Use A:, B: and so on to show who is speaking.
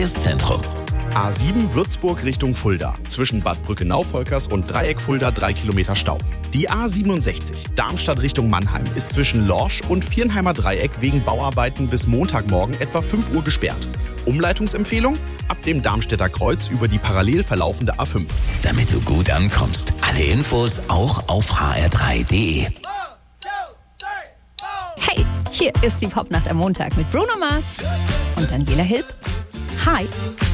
A: Verkehrszentrum.
B: A7 Würzburg Richtung Fulda. Zwischen Bad Brückenau-Volkers und Dreieck Fulda 3 Kilometer Stau. Die A67 Darmstadt Richtung Mannheim ist zwischen Lorsch und Viernheimer Dreieck wegen Bauarbeiten bis Montagmorgen etwa 5 Uhr gesperrt. Umleitungsempfehlung? Ab dem Darmstädter Kreuz über die parallel verlaufende A5.
A: Damit du gut ankommst. Alle Infos auch auf hr3.de.
C: Hey, hier ist die Popnacht am Montag mit Bruno Mars und Daniela Hilb. Hi.